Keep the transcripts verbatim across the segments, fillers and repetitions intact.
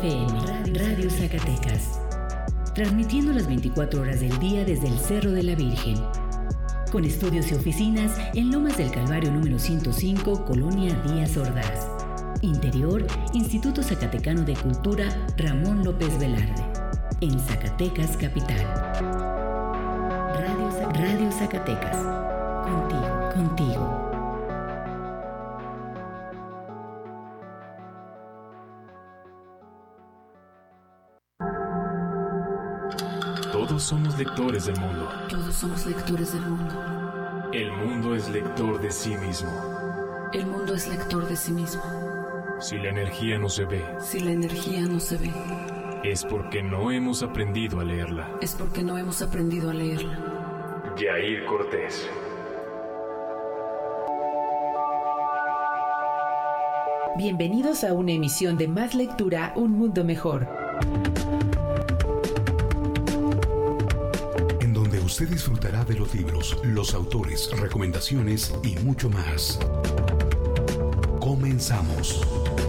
F M, Radio Zacatecas. Transmitiendo las veinticuatro horas del día desde el Cerro de la Virgen. Con estudios y oficinas en Lomas del Calvario número ciento cinco, Colonia Díaz Ordaz. Interior, Instituto Zacatecano de Cultura Ramón López Velarde. En Zacatecas, capital. Radio, Radio Zacatecas. Contigo, contigo. Todos somos lectores del mundo. Todos somos lectores del mundo. El mundo es lector de sí mismo. El mundo es lector de sí mismo. Si la energía no se ve, Si la energía no se ve, es porque no hemos aprendido a leerla. es porque no hemos aprendido a leerla. Yair Cortés. Bienvenidos a una emisión de Más Lectura, Un Mundo Mejor. En donde usted disfrutará de los libros, los autores, recomendaciones y mucho más. Comenzamos.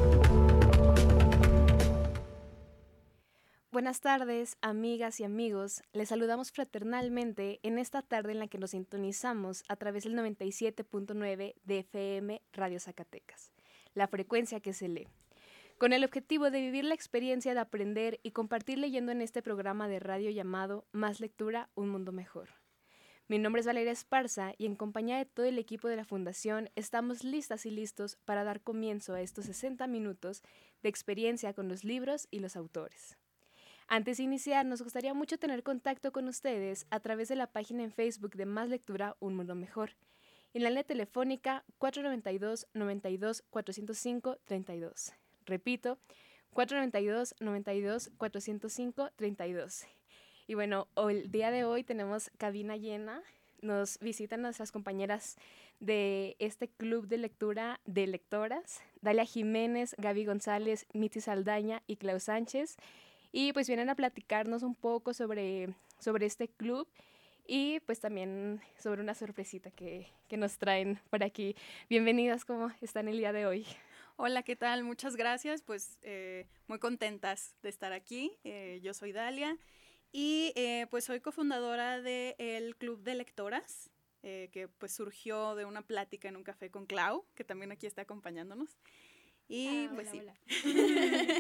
Buenas tardes, amigas y amigos. Les saludamos fraternalmente en esta tarde en la que nos sintonizamos a través del noventa y siete punto nueve de F M Radio Zacatecas, la frecuencia que se lee, con el objetivo de vivir la experiencia de aprender y compartir leyendo en este programa de radio llamado Más Lectura, Un Mundo Mejor. Mi nombre es Valeria Esparza y en compañía de todo el equipo de la Fundación estamos listas y listos para dar comienzo a estos sesenta minutos de experiencia con los libros y los autores. Antes de iniciar, nos gustaría mucho tener contacto con ustedes a través de la página en Facebook de Más Lectura, Un Mundo Mejor, en la línea telefónica cuatro nueve dos, noventa y dos, cuatrocientos cinco, treinta y dos. Repito, cuatro nueve dos, noventa y dos, cuatrocientos cinco, treinta y dos. Y bueno, el día de hoy tenemos cabina llena. Nos visitan nuestras compañeras de este club de lectura de lectoras, Dalia Jiménez, Gaby González, Mitzi Saldaña y Clau Sánchez. Y pues vienen a platicarnos un poco sobre, sobre este club y pues también sobre una sorpresita que, que nos traen por aquí. Bienvenidas, ¿cómo están el día de hoy? Hola, ¿qué tal? Muchas gracias, pues eh, muy contentas de estar aquí. Eh, yo soy Dalia y eh, pues soy cofundadora del Club de Lectoras, eh, que pues surgió de una plática en un café con Clau, que también aquí está acompañándonos. Y ah, pues hola, sí. Hola.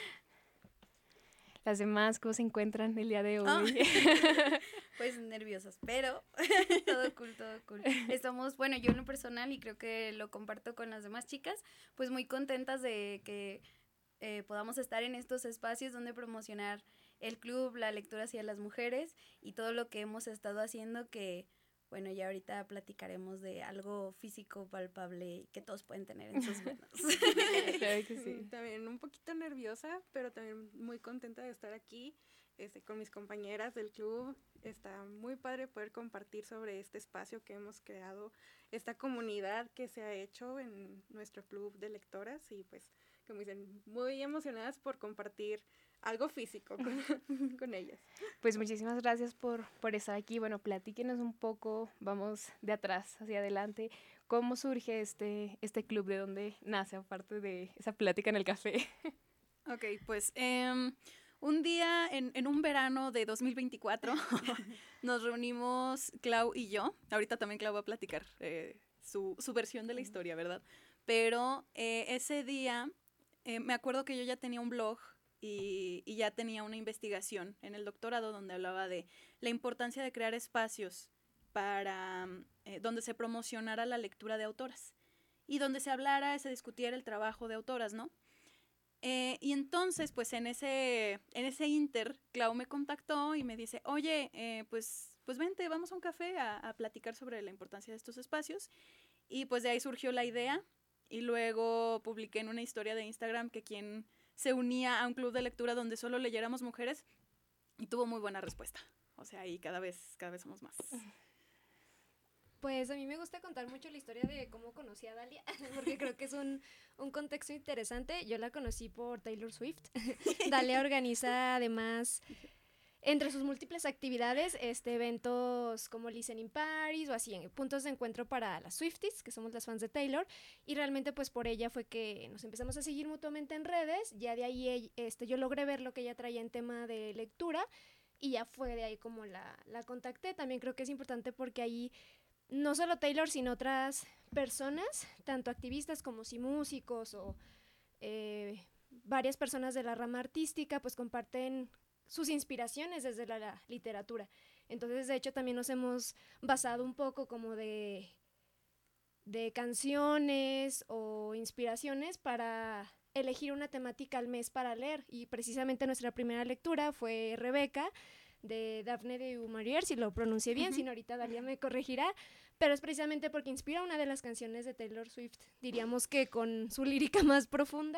Las demás, ¿cómo se encuentran el día de hoy? Oh. Pues nerviosas, pero todo cool, todo cool. Estamos, bueno, yo en lo personal, y creo que lo comparto con las demás chicas, pues muy contentas de que eh, podamos estar en estos espacios donde promocionar el club, la lectura hacia las mujeres y todo lo que hemos estado haciendo que, bueno, ya ahorita platicaremos de algo físico, palpable, que todos pueden tener en sus manos. Claro que sí. También un poquito nerviosa, pero también muy contenta de estar aquí este, con mis compañeras del club. Está muy padre poder compartir sobre este espacio que hemos creado, esta comunidad que se ha hecho en nuestro club de lectoras y pues, como dicen, muy emocionadas por compartir algo físico con, con ellas. Pues muchísimas gracias por, por estar aquí. Bueno, platíquenos un poco, vamos de atrás hacia adelante. ¿Cómo surge este, este club? ¿De dónde nace, aparte de esa plática en el café? Ok, pues um, un día en, en un verano de dos mil veinticuatro nos reunimos Clau y yo. Ahorita también Clau va a platicar eh, su, su versión de la historia, ¿verdad? Pero eh, ese día eh, me acuerdo que yo ya tenía un blog y, y ya tenía una investigación en el doctorado donde hablaba de la importancia de crear espacios para eh, donde se promocionara la lectura de autoras y donde se hablara, se discutiera el trabajo de autoras, ¿no? Eh, y entonces, pues en ese, en ese inter, Clau me contactó y me dice, oye, eh, pues, pues vente, vamos a un café a, a platicar sobre la importancia de estos espacios. Y pues de ahí surgió la idea y luego publiqué en una historia de Instagram que quien se unía a un club de lectura donde solo leyéramos mujeres y tuvo muy buena respuesta. O sea, y cada vez, cada vez somos más. Pues a mí me gusta contar mucho la historia de cómo conocí a Dalia, porque creo que es un, un contexto interesante. Yo la conocí por Taylor Swift. Dalia organiza además entre sus múltiples actividades, este, eventos como Listening Paris o así, en puntos de encuentro para las Swifties, que somos las fans de Taylor, y realmente pues por ella fue que nos empezamos a seguir mutuamente en redes, ya de ahí este, yo logré ver lo que ella traía en tema de lectura, y ya fue de ahí como la, la contacté. También creo que es importante porque ahí no solo Taylor, sino otras personas, tanto activistas como sí músicos o eh, varias personas de la rama artística, pues comparten sus inspiraciones desde la, la literatura. Entonces, de hecho, también nos hemos basado un poco como de, de canciones o inspiraciones para elegir una temática al mes para leer. Y precisamente nuestra primera lectura fue Rebeca, de Daphne du Maurier, si lo pronuncié bien, uh-huh. Si no ahorita Dalia me corregirá, pero es precisamente porque inspira una de las canciones de Taylor Swift, diríamos que con su lírica más profunda,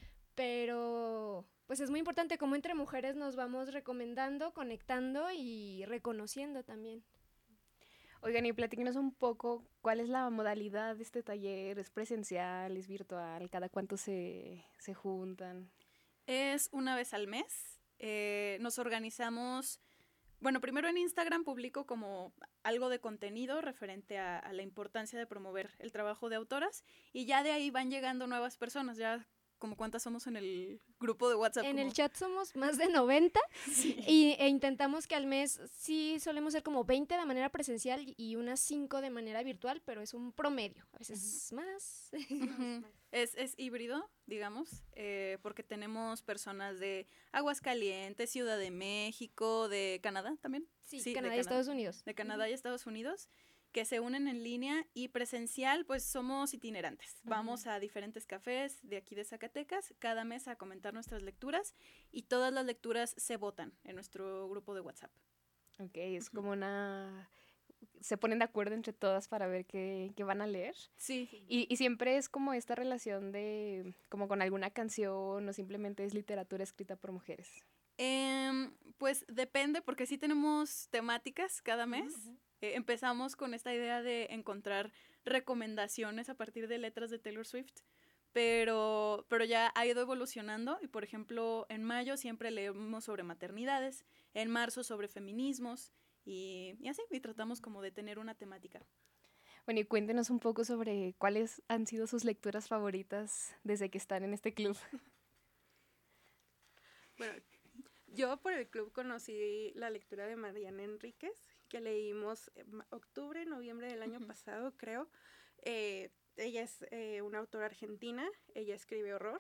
pero pues es muy importante cómo entre mujeres nos vamos recomendando, conectando y reconociendo también. Oigan, y platíquenos un poco cuál es la modalidad de este taller. ¿Es presencial, es virtual? ¿Cada cuánto se, se juntan? Es una vez al mes. Eh, nos organizamos, bueno, primero en Instagram publico como algo de contenido referente a, a la importancia de promover el trabajo de autoras, y ya de ahí van llegando nuevas personas. Ya como cuántas somos en el grupo de WhatsApp. En como... el chat somos más de noventa, sí. y, e intentamos que al mes sí solemos ser como veinte de manera presencial y unas cinco de manera virtual, pero es un promedio, a veces uh-huh. más. Uh-huh. es, es híbrido, digamos, eh, porque tenemos personas de Aguascalientes, Ciudad de México, de Canadá también. Sí, sí Canadá y Canadá. Estados Unidos. De Canadá uh-huh. y Estados Unidos, que se unen en línea, y presencial, pues somos itinerantes. Uh-huh. Vamos a diferentes cafés de aquí de Zacatecas cada mes a comentar nuestras lecturas, y todas las lecturas se votan en nuestro grupo de WhatsApp. Ok, es uh-huh. como una... se ponen de acuerdo entre todas para ver qué, qué van a leer. Sí. Y, y siempre es como esta relación de, como con alguna canción, o simplemente es literatura escrita por mujeres. Eh, pues depende, porque sí tenemos temáticas cada mes. Uh-huh. Eh, empezamos con esta idea de encontrar recomendaciones a partir de letras de Taylor Swift, pero, pero ya ha ido evolucionando, y por ejemplo en mayo siempre leemos sobre maternidades, en marzo sobre feminismos, y, y así, y tratamos como de tener una temática. Bueno, y cuéntenos un poco sobre cuáles han sido sus lecturas favoritas desde que están en este club. Bueno, yo por el club conocí la lectura de Mariana Enríquez, que leímos en octubre, noviembre del año uh-huh. pasado, creo. Eh, ella es eh, una autora argentina, ella escribe horror,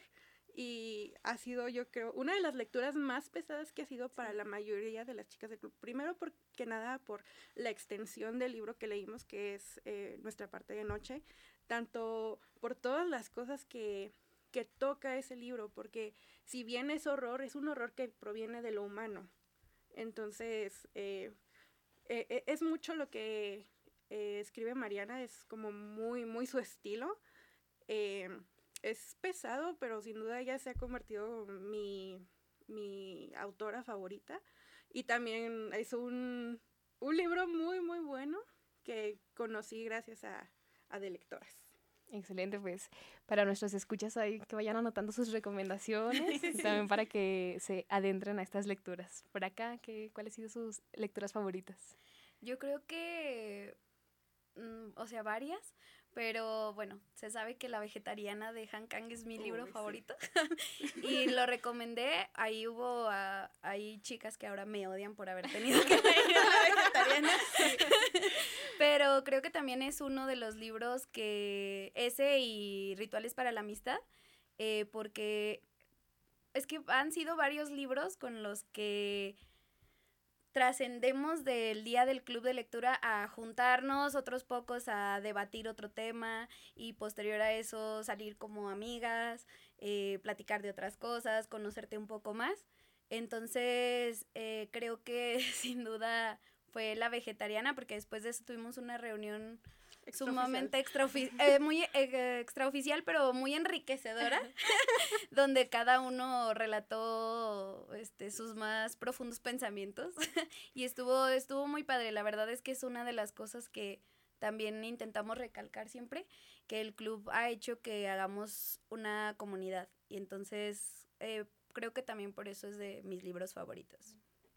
y ha sido, yo creo, una de las lecturas más pesadas que ha sido para la mayoría de las chicas del club. Primero, porque nada, por la extensión del libro que leímos, que es eh, Nuestra parte de noche, tanto por todas las cosas que... que toca ese libro, porque si bien es horror, es un horror que proviene de lo humano. Entonces, eh, eh, es mucho lo que eh, escribe Mariana, es como muy, muy su estilo. Eh, es pesado, pero sin duda ella se ha convertido en mi, mi autora favorita. Y también es un, un libro muy, muy bueno que conocí gracias a, a de lectoras. Excelente, pues para nuestros escuchas ahí que vayan anotando sus recomendaciones y también para que se adentren a estas lecturas. Por acá, ¿qué, ¿cuáles han sido sus lecturas favoritas? Yo creo que, mm, o sea, varias, pero bueno, se sabe que La vegetariana de Han Kang es mi libro Uy, favorito sí. Y lo recomendé. Ahí hubo, uh, hay chicas que ahora me odian por haber tenido que leer La vegetariana. Sí. Pero creo que también es uno de los libros que, ese y Rituales para la amistad, eh, porque es que han sido varios libros con los que trascendemos del día del club de lectura a juntarnos, otros pocos a debatir otro tema, y posterior a eso salir como amigas, eh, platicar de otras cosas, conocerte un poco más. Entonces, eh, creo que sin duda fue La vegetariana, porque después de eso tuvimos una reunión sumamente extraofici- eh, muy eh, extraoficial, pero muy enriquecedora, donde cada uno relató este, sus más profundos pensamientos, y estuvo, estuvo muy padre. La verdad es que es una de las cosas que también intentamos recalcar siempre, que el club ha hecho que hagamos una comunidad, y entonces eh, creo que también por eso es de mis libros favoritos.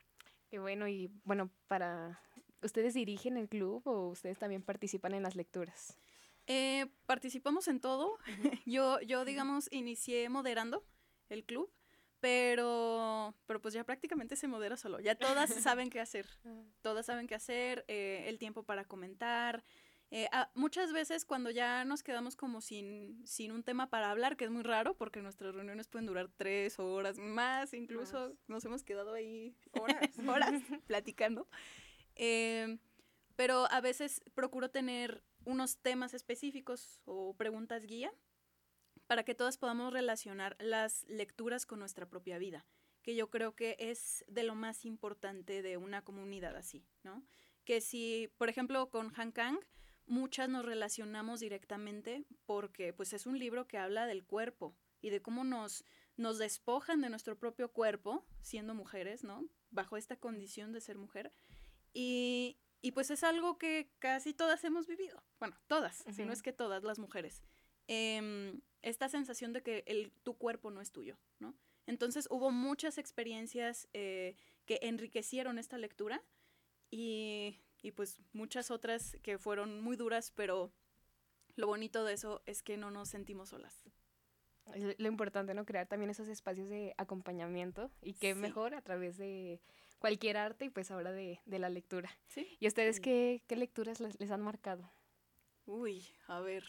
Qué bueno, y bueno, para... ¿Ustedes dirigen el club o ustedes también participan en las lecturas? Eh, participamos en todo. Uh-huh. yo, yo, digamos, inicié moderando el club, pero, pero pues ya prácticamente se modera solo. Ya todas saben qué hacer. Todas saben qué hacer, eh, el tiempo para comentar. Eh, ah, muchas veces cuando ya nos quedamos como sin, sin un tema para hablar, que es muy raro porque nuestras reuniones pueden durar tres horas más, incluso más. Nos hemos quedado ahí horas, horas platicando. Eh, pero a veces procuro tener unos temas específicos o preguntas guía para que todas podamos relacionar las lecturas con nuestra propia vida, que yo creo que es de lo más importante de una comunidad así, ¿no? Que si, por ejemplo, con Han Kang, muchas nos relacionamos directamente porque pues es un libro que habla del cuerpo y de cómo nos, nos despojan de nuestro propio cuerpo siendo mujeres, ¿no? Bajo esta condición de ser mujer. Y, y pues es algo que casi todas hemos vivido. Bueno, todas, uh-huh. si no es que todas las mujeres. Eh, esta sensación de que el, tu cuerpo no es tuyo, ¿no? Entonces hubo muchas experiencias eh, que enriquecieron esta lectura y... y pues muchas otras que fueron muy duras, pero lo bonito de eso es que no nos sentimos solas. Es lo importante, ¿no? Crear también esos espacios de acompañamiento y qué sí. mejor a través de cualquier arte y pues ahora de, de la lectura. ¿Sí? ¿Y ustedes sí. qué, qué lecturas les, les han marcado? Uy, a ver.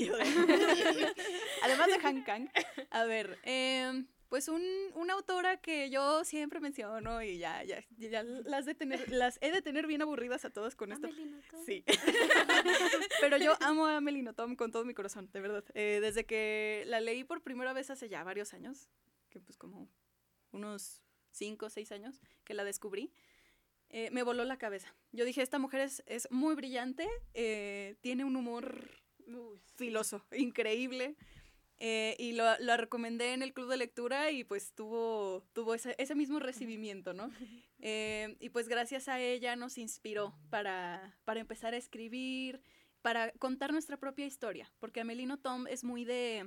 Además de Han Kang, a ver, eh, pues un, una autora que yo siempre menciono y ya, ya, ya las, de tener, las he de tener bien aburridas a todas con esto. Amelie Nothomb. Sí. Pero yo amo a Amelie Nothomb con todo mi corazón, de verdad. Eh, desde que la leí por primera vez hace ya varios años, que pues como unos cinco o seis años que la descubrí, eh, me voló la cabeza. Yo dije, esta mujer es, es muy brillante, eh, tiene un humor Uy, sí. filoso, increíble. Eh, y lo, lo recomendé en el club de lectura y pues tuvo, tuvo ese, ese mismo recibimiento, ¿no? Eh, y pues gracias a ella nos inspiró para, para empezar a escribir, para contar nuestra propia historia, porque Amelie Nothomb es muy de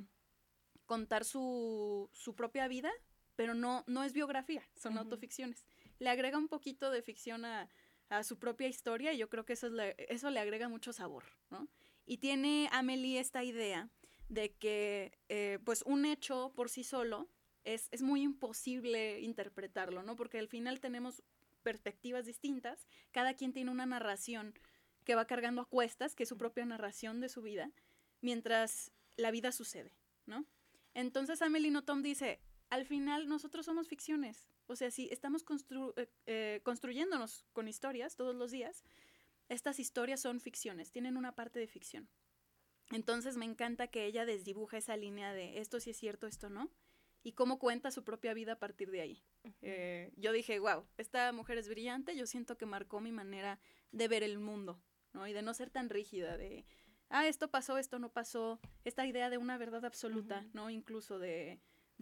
contar su, su propia vida, pero no, no es biografía, son uh-huh. autoficciones. Le agrega un poquito de ficción a, a su propia historia y yo creo que eso, es la, eso le agrega mucho sabor, ¿no? Y tiene Amelie esta idea de que eh, pues un hecho por sí solo es, es muy imposible interpretarlo, ¿no? Porque al final tenemos perspectivas distintas, cada quien tiene una narración que va cargando a cuestas, que es su propia narración de su vida, mientras la vida sucede, ¿no? Entonces Amelie Nothomb dice, al final nosotros somos ficciones, o sea, si estamos constru- eh, eh, construyéndonos con historias todos los días, estas historias son ficciones, tienen una parte de ficción. Entonces me encanta que ella desdibuja esa línea de esto sí es cierto, esto no, y cómo cuenta su propia vida a partir de ahí. Uh-huh. Eh, yo dije, wow, esta mujer es brillante, yo siento que marcó mi manera de ver el mundo, ¿no? Y de no ser tan rígida, de, ah, esto pasó, esto no pasó, esta idea de una verdad absoluta, uh-huh. ¿no? Incluso de,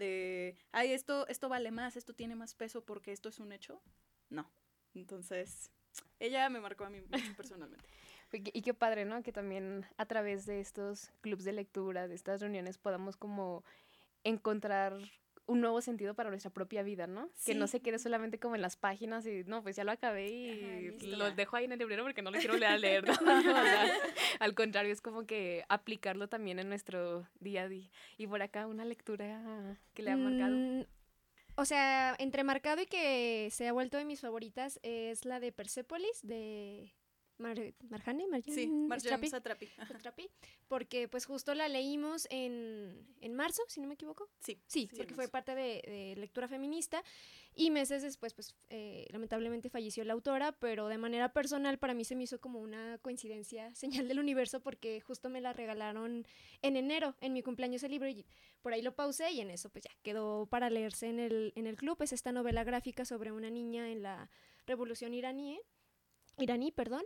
de ay, esto, esto vale más, esto tiene más peso porque esto es un hecho. No. Entonces, ella me marcó a mí mucho personalmente. Y qué padre, ¿no? Que también a través de estos clubs de lectura, de estas reuniones, podamos como encontrar un nuevo sentido para nuestra propia vida, ¿no? Sí. Que no se quede solamente como en las páginas y, no, pues ya lo acabé y Ajá, lo dejo ahí en el librero porque no lo quiero leer a leer, ¿no? O sea, al contrario, es como que aplicarlo también en nuestro día a día. Y por acá, una lectura que le ha marcado. Mm, o sea, entre marcado y que se ha vuelto de mis favoritas es la de Persepolis, de... Mar Marjane, Marjane, sí, Marjane Satrapi. Satrapi, porque pues justo la leímos en, en marzo, si no me equivoco. Sí. Sí, sí porque fue parte de, de lectura feminista y meses después pues eh, lamentablemente falleció la autora, pero de manera personal para mí se me hizo como una coincidencia, señal del universo, porque justo me la regalaron en enero, en mi cumpleaños el libro, y por ahí lo pausé y en eso pues ya quedó para leerse en el, en el club. Es esta novela gráfica sobre una niña en la revolución iraní, iraní, perdón,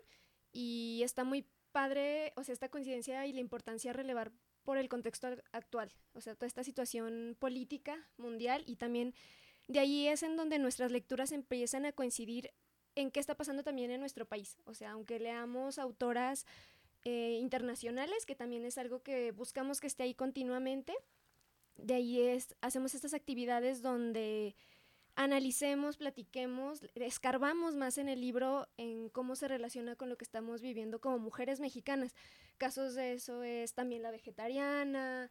y está muy padre, o sea, esta coincidencia y la importancia a relevar por el contexto actual, o sea, toda esta situación política mundial, y también de ahí es en donde nuestras lecturas empiezan a coincidir en qué está pasando también en nuestro país, o sea, aunque leamos autoras eh, internacionales, que también es algo que buscamos que esté ahí continuamente, de ahí es, hacemos estas actividades donde a analicemos, platiquemos, escarbamos más en el libro en cómo se relaciona con lo que estamos viviendo como mujeres mexicanas. Casos de eso es también la vegetariana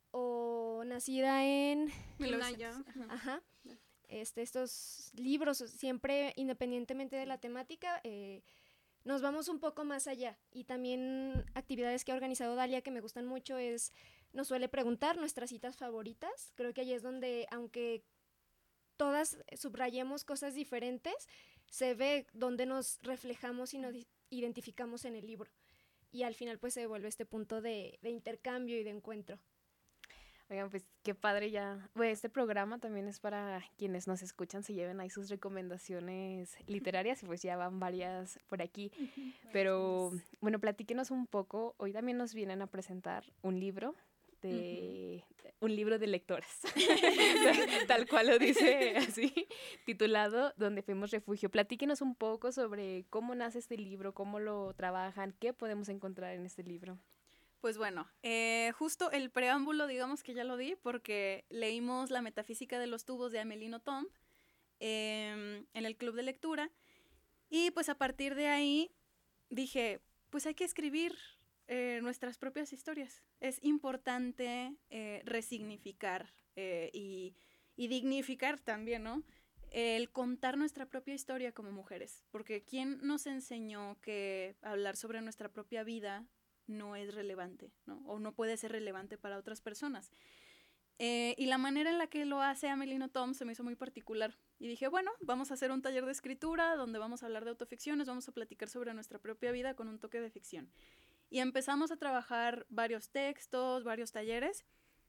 o nacida en... Milaya. Ajá. Este, estos libros, siempre independientemente de la temática, eh, nos vamos un poco más allá. Y también actividades que ha organizado Dalia que me gustan mucho es, nos suele preguntar nuestras citas favoritas. Creo que ahí es donde, aunque todas subrayemos cosas diferentes, se ve donde nos reflejamos y nos identificamos en el libro. Y al final pues se vuelve este punto de, de intercambio y de encuentro. Oigan, pues qué padre ya. Bueno, este programa también es para quienes nos escuchan, se lleven ahí sus recomendaciones literarias y pues ya van varias por aquí. Pero bueno, platíquenos un poco. Hoy también nos vienen a presentar un libro de uh-huh. un libro de lectores, tal cual lo dice así, titulado Donde fuimos refugio. Platíquenos un poco sobre cómo nace este libro, cómo lo trabajan, qué podemos encontrar en este libro. Pues bueno, eh, justo el preámbulo, digamos que ya lo di, porque leímos La metafísica de los tubos de Amélie Nothomb eh, en el club de lectura, y pues a partir de ahí dije, pues hay que escribir eh, nuestras propias historias. Es importante eh, resignificar eh, y, y dignificar también, ¿no? El contar nuestra propia historia como mujeres, porque ¿quién nos enseñó que hablar sobre nuestra propia vida no es relevante, ¿no? O no puede ser relevante para otras personas? Eh, y la manera en la que lo hace Amélie Nothomb se me hizo muy particular. Y dije, bueno, vamos a hacer un taller de escritura donde vamos a hablar de autoficciones, vamos a platicar sobre nuestra propia vida con un toque de ficción. Y empezamos a trabajar varios textos, varios talleres,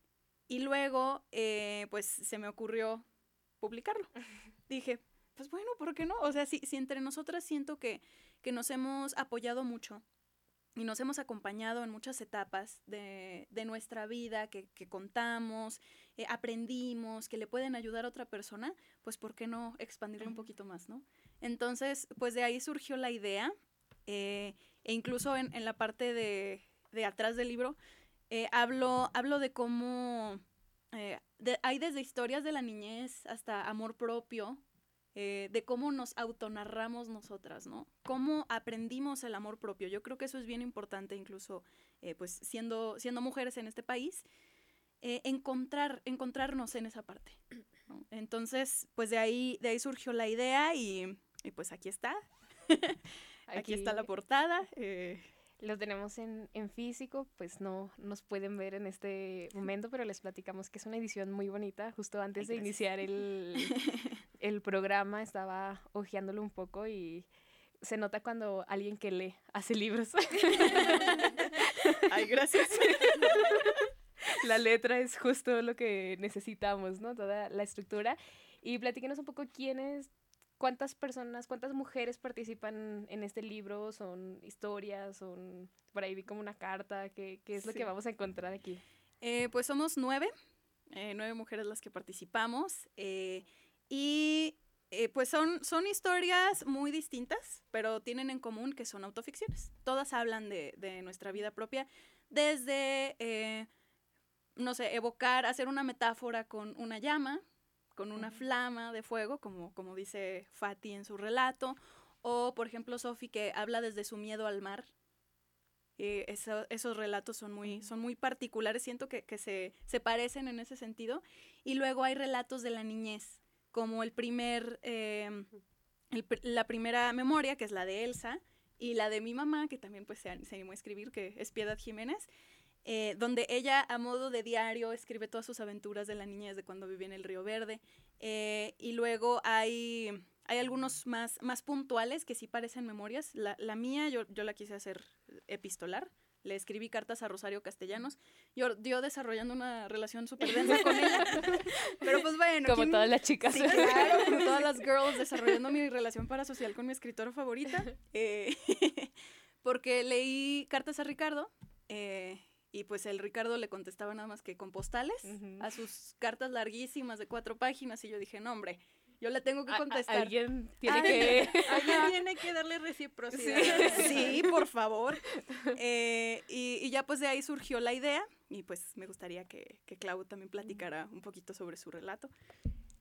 y luego, eh, pues, se me ocurrió publicarlo. Dije, pues bueno, ¿por qué no? O sea, si, si entre nosotras siento que, que nos hemos apoyado mucho, y nos hemos acompañado en muchas etapas de, de nuestra vida que, que contamos, eh, aprendimos, que le pueden ayudar a otra persona, pues ¿por qué no expandirlo un poquito más, no? Entonces, pues de ahí surgió la idea, eh, e incluso en, en la parte de, de atrás del libro, eh, hablo, hablo de cómo eh, de, hay desde historias de la niñez hasta amor propio, Eh, de cómo nos autonarramos nosotras, ¿no? Cómo aprendimos el amor propio. Yo creo que eso es bien importante, incluso eh, pues siendo, siendo mujeres en este país, eh, encontrar, encontrarnos en esa parte, ¿no? Entonces, pues de ahí, de ahí surgió la idea y, y pues aquí está. aquí, aquí está la portada. Eh. Lo tenemos en, en físico, pues no nos pueden ver en este momento, pero les platicamos que es una edición muy bonita. Justo antes Ay, de iniciar el, el programa estaba hojeándolo un poco y se nota cuando alguien que lee hace libros. Ay, gracias. La letra es justo lo que necesitamos, ¿no? Toda la estructura. Y platíquenos un poco quiénes... ¿Cuántas personas, cuántas mujeres participan en este libro? ¿Son historias? ¿Son por ahí vi como una carta? ¿Qué, qué es lo sí. que vamos a encontrar aquí? Eh, pues somos nueve, eh, nueve mujeres las que participamos. Eh, y eh, pues son, son historias muy distintas, pero tienen en común que son autoficciones. Todas hablan de, de nuestra vida propia, desde, eh, no sé, evocar, hacer una metáfora con una llama, con una flama de fuego, como, como dice Fati en su relato, o por ejemplo Sophie, que habla desde su miedo al mar. Eh, eso, esos relatos son muy, son muy particulares, siento que, que se, se parecen en ese sentido. Y luego hay relatos de la niñez, como el primer, eh, el, la primera memoria, que es la de Elsa, y la de mi mamá, que también pues, se, se animó a escribir, que es Piedad Jiménez, Eh, donde ella a modo de diario escribe todas sus aventuras de la niñez, de cuando vivía en el Río Verde, eh, y luego hay, hay algunos más, más puntuales que sí parecen memorias. La, la mía yo, yo la quise hacer epistolar, le escribí cartas a Rosario Castellanos, yo, yo desarrollando una relación súper densa con ella, pero pues bueno. Como ¿quién? Todas las chicas. Sí, claro, como todas las girls, desarrollando mi relación parasocial con mi escritora favorita, eh, porque leí cartas a Ricardo, eh, y pues el Ricardo le contestaba nada más que con postales uh-huh. a sus cartas larguísimas de cuatro páginas, y yo dije, no hombre, yo le tengo que contestar. A, a, alguien tiene que... Alguien tiene que darle reciprocidad. Sí, sí, por favor. Eh, y, y ya pues de ahí surgió la idea, y pues me gustaría que, que Clau también platicara un poquito sobre su relato.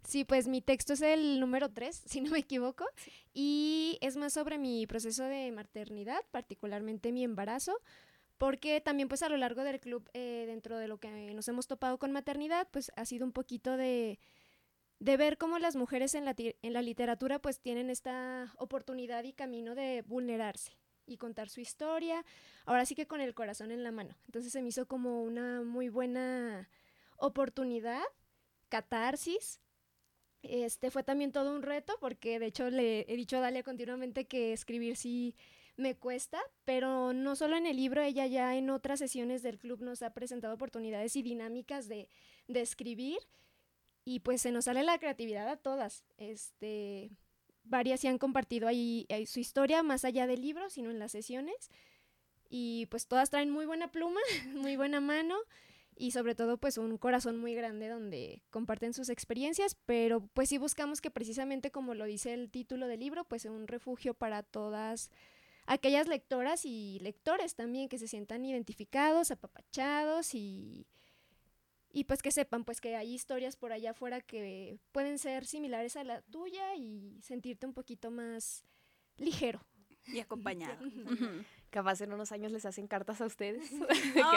Sí, pues mi texto es el número tres, si no me equivoco, sí. Y es más sobre mi proceso de maternidad, particularmente mi embarazo, porque también pues a lo largo del club, eh, dentro de lo que nos hemos topado con maternidad, pues ha sido un poquito de, de ver cómo las mujeres en la, en la literatura pues tienen esta oportunidad y camino de vulnerarse y contar su historia, ahora sí que con el corazón en la mano. Entonces se me hizo como una muy buena oportunidad, catarsis. Este fue también todo un reto porque de hecho le he dicho a Dalia continuamente que escribir sí me cuesta, pero no solo en el libro, ella ya en otras sesiones del club nos ha presentado oportunidades y dinámicas de, de escribir y pues se nos sale la creatividad a todas. Este, varias sí han compartido ahí, ahí su historia más allá del libro, sino en las sesiones y pues todas traen muy buena pluma, muy buena mano y sobre todo pues un corazón muy grande donde comparten sus experiencias, pero pues sí buscamos que precisamente como lo dice el título del libro, pues sea un refugio para todas aquellas lectoras y lectores también que se sientan identificados, apapachados y, y pues que sepan pues que hay historias por allá afuera que pueden ser similares a la tuya y sentirte un poquito más ligero. Y acompañado. Capaz en unos años les hacen cartas a ustedes. ¡Oh!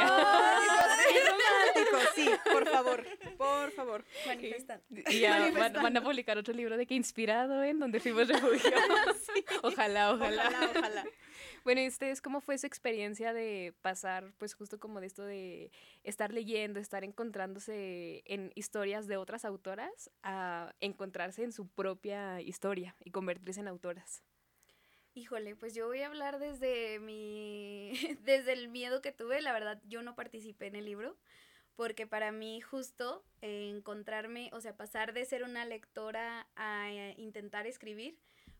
¡Qué romántico! Sí, por favor, por favor. Manifestan. Y ya van, van a publicar otro libro de que inspirado en donde fuimos refugiados. Sí. Ojalá, ojalá. Ojalá, ojalá. Bueno, ¿y ustedes cómo fue su experiencia de pasar, pues justo como de esto de estar leyendo, estar encontrándose en historias de otras autoras, a encontrarse en su propia historia y convertirse en autoras? Híjole, pues yo voy a hablar desde mi, desde el miedo que tuve. La verdad, yo no participé en el libro, porque para mí justo eh, encontrarme, o sea, pasar de ser una lectora a eh, intentar escribir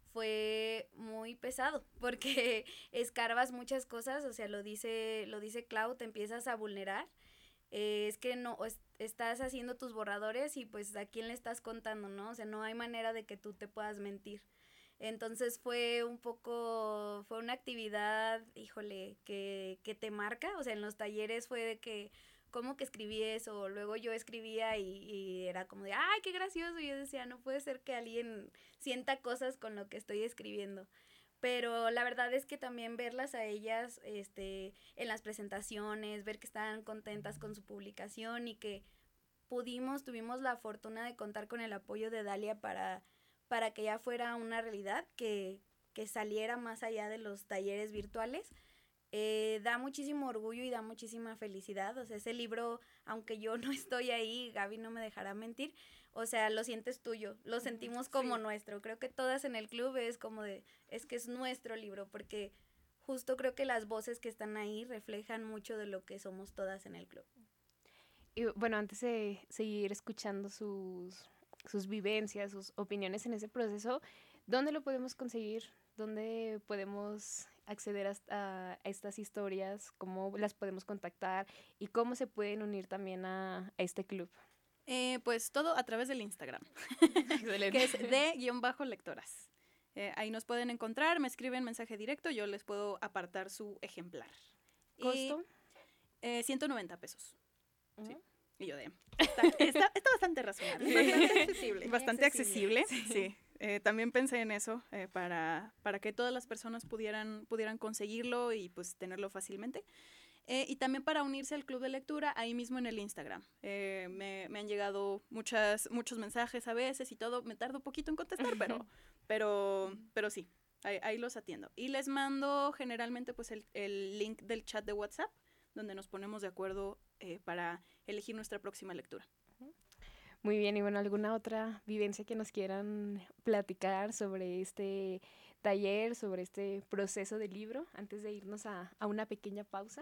fue muy pesado, porque escarbas muchas cosas, o sea, lo dice, lo dice Clau, te empiezas a vulnerar. Eh, es que no, es, estás haciendo tus borradores y pues a quién le estás contando, ¿no? O sea, no hay manera de que tú te puedas mentir. Entonces fue un poco, fue una actividad, híjole, que, que te marca, o sea, en los talleres fue de que, ¿cómo que escribí eso? Luego yo escribía y, y era como de, ¡ay, qué gracioso! Y yo decía, no puede ser que alguien sienta cosas con lo que estoy escribiendo. Pero la verdad es que también verlas a ellas este, en las presentaciones, ver que estaban contentas con su publicación y que pudimos, tuvimos la fortuna de contar con el apoyo de Dalia para... para que ya fuera una realidad, que, que saliera más allá de los talleres virtuales, eh, da muchísimo orgullo y da muchísima felicidad. O sea, ese libro, aunque yo no estoy ahí, Gaby no me dejará mentir, o sea, lo sientes tuyo, lo sentimos como sí. nuestro. Creo que todas en el club es como de, es que es nuestro libro, porque justo creo que las voces que están ahí reflejan mucho de lo que somos todas en el club. Y bueno, antes de seguir escuchando sus... sus vivencias, sus opiniones en ese proceso, ¿dónde lo podemos conseguir? ¿Dónde podemos acceder a, a, a estas historias? ¿Cómo las podemos contactar? ¿Y cómo se pueden unir también a, a este club? Eh, pues todo a través del Instagram, que es de guión bajo lectoras. Eh, ahí nos pueden encontrar, me escriben mensaje directo, yo les puedo apartar su ejemplar. ¿Costo? Y, eh, ciento noventa pesos. Uh-huh. Sí. Y yo de, está, está, está bastante razonable, bastante accesible. Bastante accesible, sí. sí. Eh, también pensé en eso, eh, para, para que todas las personas pudieran, pudieran conseguirlo y pues tenerlo fácilmente. Eh, y también para unirse al club de lectura, ahí mismo en el Instagram. Eh, me, me han llegado muchas, muchos mensajes a veces y todo, me tardo un poquito en contestar, pero, pero, pero sí, ahí, ahí los atiendo. Y les mando generalmente pues el, el link del chat de WhatsApp, donde nos ponemos de acuerdo eh, para elegir nuestra próxima lectura. Muy bien, y bueno, ¿alguna otra vivencia que nos quieran platicar sobre este taller, sobre este proceso del libro, antes de irnos a, a una pequeña pausa?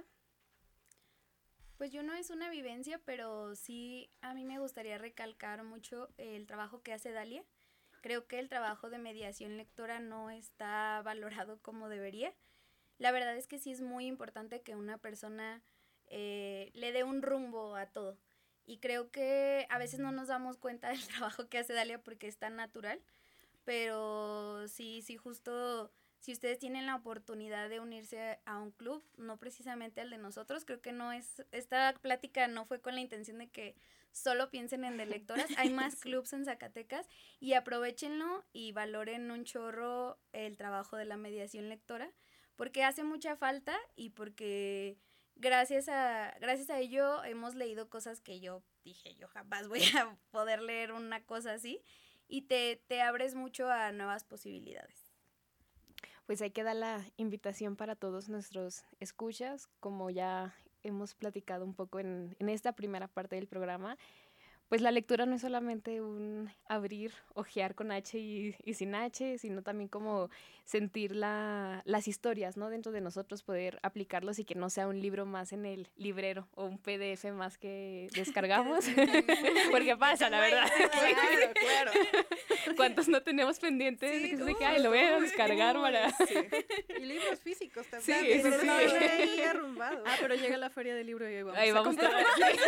Pues yo no es una vivencia, pero sí a mí me gustaría recalcar mucho el trabajo que hace Dalia. Creo que el trabajo de mediación lectora no está valorado como debería. La verdad es que sí es muy importante que una persona eh, le dé un rumbo a todo. Y creo que a veces no nos damos cuenta del trabajo que hace Dalia porque es tan natural. Pero sí, sí, justo si ustedes tienen la oportunidad de unirse a un club, no precisamente al de nosotros, creo que no es, esta plática no fue con la intención de que solo piensen en de lectoras, hay más sí. clubs en Zacatecas y aprovechenlo y valoren un chorro el trabajo de la mediación lectora, porque hace mucha falta y porque gracias a, gracias a ello hemos leído cosas que yo dije, yo jamás voy a poder leer una cosa así, y te, te abres mucho a nuevas posibilidades. Pues ahí queda la invitación para todos nuestros escuchas, como ya hemos platicado un poco en, en esta primera parte del programa. Pues la lectura no es solamente un abrir, ojear con H y, y sin H, sino también como sentir la, las historias, ¿no? Dentro de nosotros, poder aplicarlos y que no sea un libro más en el librero o un P D F más que descargamos. Porque pasa, la verdad. Claro, claro. ¿Cuántos no tenemos pendientes? Sí, de que, ay, lo voy a descargar para... Sí. Y libros físicos también. Sí, pero sí, no, sí. ahí arrumbado. Ah, pero llega la feria del libro y ahí vamos. Ahí vamos a estar.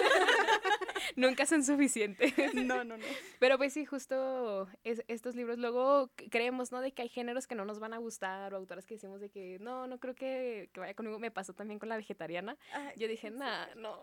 Nunca son suficientes. No, no, no. Pero pues sí, justo es, estos libros, luego creemos, ¿no? De que hay géneros que no nos van a gustar o autoras que decimos de que no, no creo que, que vaya conmigo. Me pasó también con La Vegetariana. Ay, yo dije, nah, no.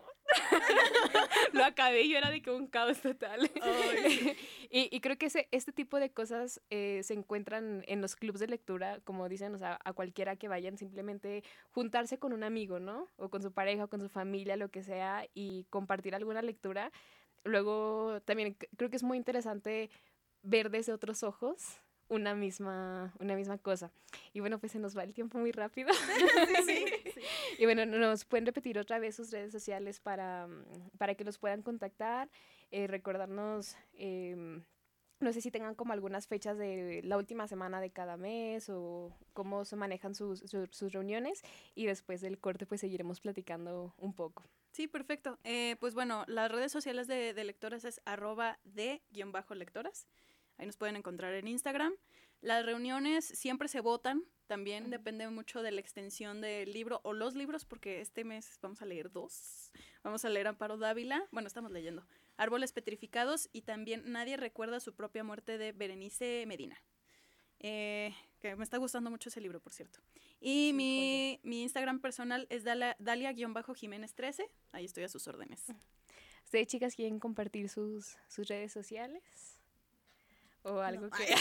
Lo acabé y yo era de que un caos total. y, y creo que ese, este tipo de cosas eh, se encuentran en los clubs de lectura, como dicen, o sea, a cualquiera que vayan, simplemente juntarse con un amigo, ¿no? O con su pareja, o con su familia, lo que sea, y compartir alguna lectura. Luego también c- creo que es muy interesante ver desde otros ojos una misma, una misma cosa. Y bueno, pues se nos va el tiempo muy rápido. Sí, sí, sí. Y bueno, nos pueden repetir otra vez sus redes sociales para, para que los puedan contactar, eh, recordarnos, eh, no sé si tengan como algunas fechas de la última semana de cada mes o cómo se manejan sus, sus, sus reuniones, y después del corte pues seguiremos platicando un poco. Sí, perfecto. Eh, pues bueno, las redes sociales de, de lectoras es arroba de guión bajo lectoras. Ahí nos pueden encontrar en Instagram. Las reuniones siempre se votan. También uh-huh. depende mucho de la extensión del libro o los libros, porque este mes vamos a leer dos. Vamos a leer Amparo Dávila. Bueno, estamos leyendo Árboles Petrificados, y también Nadie recuerda su propia muerte de Berenice Medina. Eh, que me está gustando mucho ese libro, por cierto. Y sí, mi, mi Instagram personal es Dalia-Jiménez trece. Ahí estoy a sus órdenes. ¿Ustedes, chicas, quieren compartir sus, sus redes sociales? ¿O algo no. que...?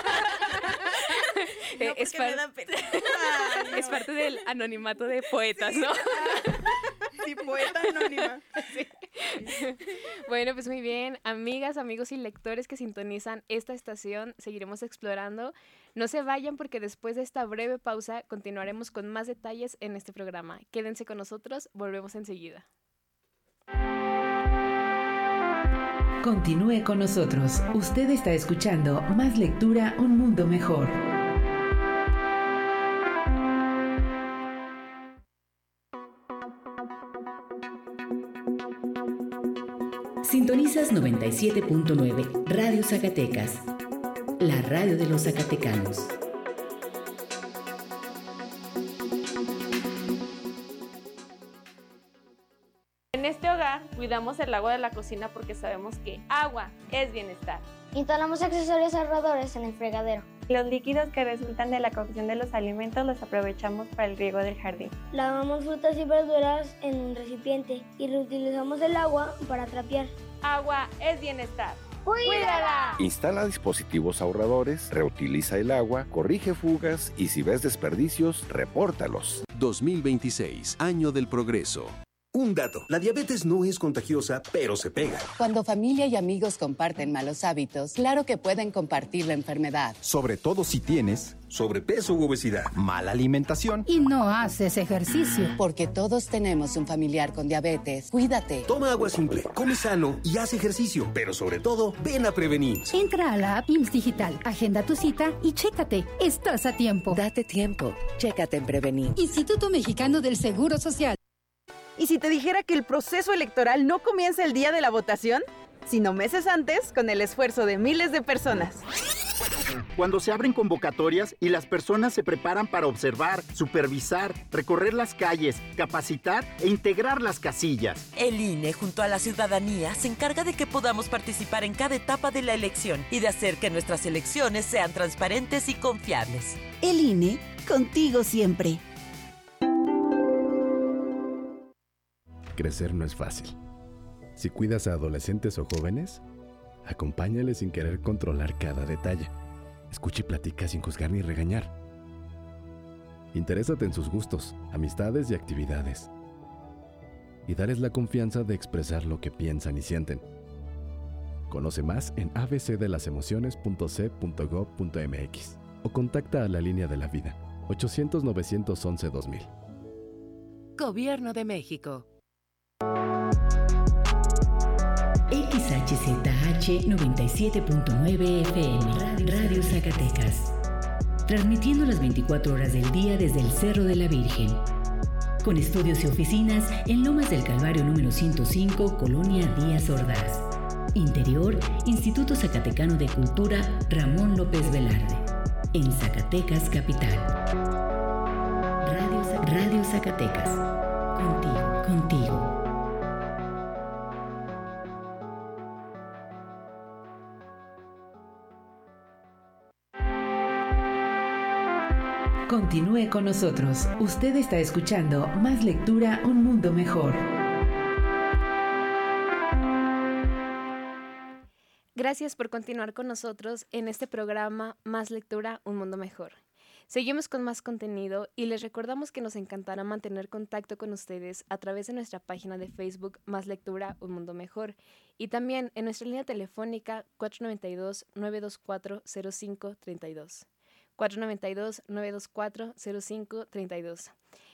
No, es, par- me da pena. Ay, no. Es parte del anonimato de poetas, sí. ¿no? Sí, poeta anónima. Sí. Bueno, pues muy bien. Amigas, amigos y lectores que sintonizan esta estación, seguiremos explorando. No se vayan, porque después de esta breve pausa continuaremos con más detalles en este programa. Quédense con nosotros, volvemos enseguida. Continúe con nosotros. Usted está escuchando Más Lectura, un mundo mejor. Sintonizas noventa y siete punto nueve, Radio Zacatecas, la radio de los zacatecanos. En este hogar cuidamos el agua de la cocina porque sabemos que agua es bienestar. Instalamos accesorios ahorradores en el fregadero. Los líquidos que resultan de la cocción de los alimentos los aprovechamos para el riego del jardín. Lavamos frutas y verduras en un recipiente y reutilizamos el agua para trapear. Agua es bienestar. ¡Cuídala! Instala dispositivos ahorradores, reutiliza el agua, corrige fugas y si ves desperdicios, repórtalos. dos mil veintiséis, año del progreso. Un dato, la diabetes no es contagiosa, pero se pega. Cuando familia y amigos comparten malos hábitos, claro que pueden compartir la enfermedad. Sobre todo si tienes sobrepeso u obesidad, mala alimentación y no haces ejercicio. Porque todos tenemos un familiar con diabetes. Cuídate. Toma agua simple, come sano y haz ejercicio. Pero sobre todo, ven a prevenir. Entra a la app I M S S Digital, agenda tu cita y chécate. Estás a tiempo. Date tiempo. Chécate en Prevenir. Instituto Mexicano del Seguro Social. ¿Y si te dijera que el proceso electoral no comienza el día de la votación, sino meses antes, con el esfuerzo de miles de personas? Cuando se abren convocatorias y las personas se preparan para observar, supervisar, recorrer las calles, capacitar e integrar las casillas. El I N E, junto a la ciudadanía, se encarga de que podamos participar en cada etapa de la elección y de hacer que nuestras elecciones sean transparentes y confiables. El I N E contigo siempre. Crecer no es fácil. Si cuidas a adolescentes o jóvenes, acompáñales sin querer controlar cada detalle. Escucha y platica sin juzgar ni regañar. Interésate en sus gustos, amistades y actividades. Y dales la confianza de expresar lo que piensan y sienten. Conoce más en a b c de las emociones punto c punto gov punto m x o contacta a la línea de la vida ochocientos, novecientos once, dos mil. Gobierno de México. X H Z H noventa y siete punto nueve F M, Radio, Radio Zacatecas. Transmitiendo las veinticuatro horas del día desde el Cerro de la Virgen. Con estudios y oficinas en Lomas del Calvario número ciento cinco, Colonia Díaz Ordaz. Interior, Instituto Zacatecano de Cultura Ramón López Velarde. En Zacatecas Capital. Radio, Radio Zacatecas. Contigo, contigo. Continúe con nosotros. Usted está escuchando Más Lectura, un mundo mejor. Gracias por continuar con nosotros en este programa Más Lectura, un mundo mejor. Seguimos con más contenido y les recordamos que nos encantará mantener contacto con ustedes a través de nuestra página de Facebook Más Lectura, un mundo mejor, y también en nuestra línea telefónica cuatro nueve dos, nueve dos cuatro, cero cinco tres dos. cuatro nueve dos, nueve dos cuatro, cero cinco tres dos.